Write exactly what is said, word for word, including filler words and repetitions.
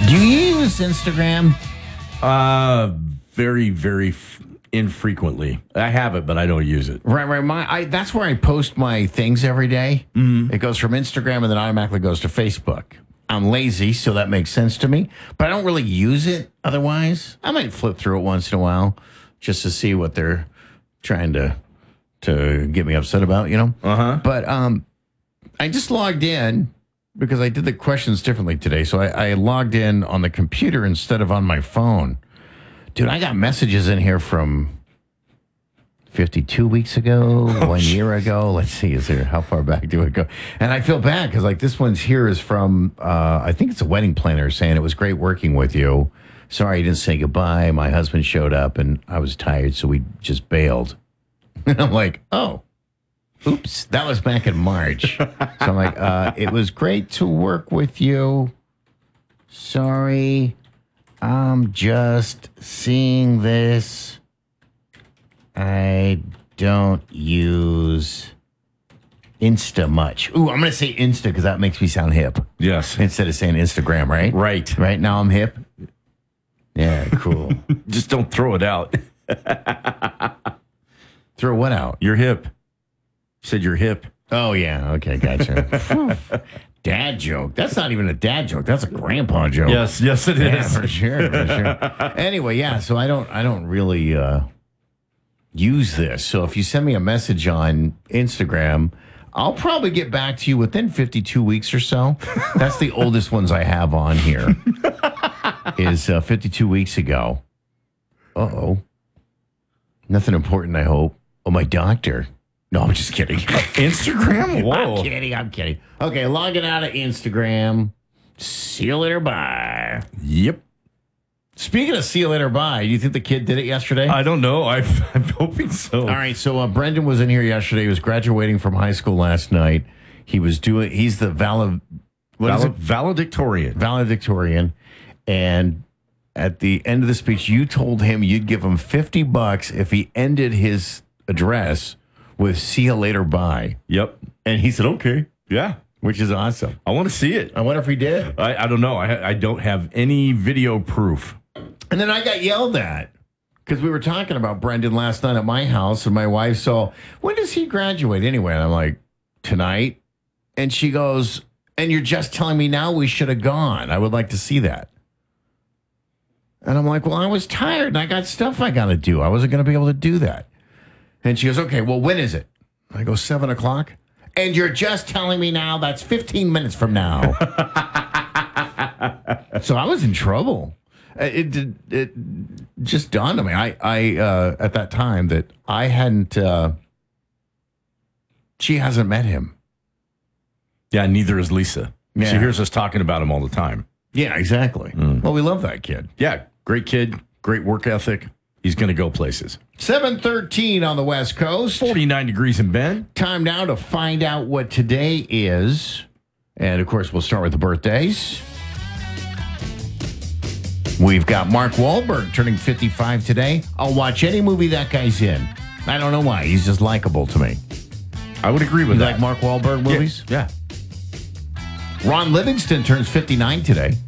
Do you use Instagram? Uh, very, very f- infrequently. I have it, but I don't use it. Right, right. My, I, that's where I post my things every day. Mm. It goes from Instagram and then automatically goes to Facebook. I'm lazy, so that makes sense to me. But I don't really use it otherwise. I might flip through it once in a while just to see what they're trying to to get me upset about, you know? Uh-huh. But um, I just logged in because I did the questions differently today. So I, I logged in on the computer instead of on my phone. Dude, I got messages in here from fifty-two weeks ago, oh, one year ago. Let's see, is there, how far back do it go? And I feel bad because like this one's here is from, uh, I think it's a wedding planner saying it was great working with you. Sorry, I didn't say goodbye. My husband showed up and I was tired, so we just bailed. And I'm like, oh, oops, that was back in March. So I'm like, uh, it was great to work with you. Sorry, I'm just seeing this. I don't use Insta much. Ooh, I'm going to say Insta because that makes me sound hip. Yes. Instead of saying Instagram, right? Right. Right now I'm hip. Yeah, cool. Just don't throw it out. Throw what out? You're hip. You said you're hip. Oh, yeah. Okay, gotcha. Dad joke. That's not even a dad joke. That's a grandpa joke. Yes, yes, it Yeah, is. for sure, for sure. Anyway, yeah, so I don't I don't really uh, use this. So if you send me a message on Instagram, I'll probably get back to you within fifty-two weeks or so. That's the oldest ones I have on here. Is uh, fifty-two weeks ago. Uh-oh. Nothing important, I hope. Oh, my doctor. No, I'm just kidding. Instagram? Whoa. I'm kidding. I'm kidding. Okay, logging out of Instagram. See you later. Bye. Yep. Speaking of see you later. Bye. Do you think the kid did it yesterday? I don't know. I, I'm hoping so. All right. So uh, Brendan was in here yesterday. He was graduating from high school last night. He was doing. He's the valed. What Val- is it? Valedictorian. Valedictorian. And at the end of the speech, you told him you'd give him fifty bucks if he ended his address with "see you later, bye." Yep. And he said, "Okay," Yeah. which is awesome. I want to see it. I wonder if he did. I, I don't know. I, I don't have any video proof. And then I got yelled at because we were talking about Brendan last night at my house, and my wife saw, when does he graduate anyway? And I'm like, tonight. And she goes, and you're just telling me now we should have gone. I would like to see that. And I'm like, well, I was tired and I got stuff I got to do. I wasn't going to be able to do that. And she goes, okay, well, when is it? I go, seven o'clock. And you're just telling me now that's fifteen minutes from now. So I was in trouble. It, it, it just dawned on me. I, I uh, at that time that I hadn't, uh, she hasn't met him. Yeah, neither is Lisa. Yeah. She hears us talking about him all the time. Yeah, exactly. Mm. Well, we love that kid. Yeah, great kid, great work ethic. He's going to go places. seven thirteen on the West Coast. forty-nine degrees in Bend. Time now to find out what today is. And, of course, we'll start with the birthdays. We've got Mark Wahlberg turning fifty-five today. I'll watch any movie that guy's in. I don't know why. He's just likable to me. I would agree with You that. like Mark Wahlberg movies? Yeah. Ron Livingston turns fifty-nine today.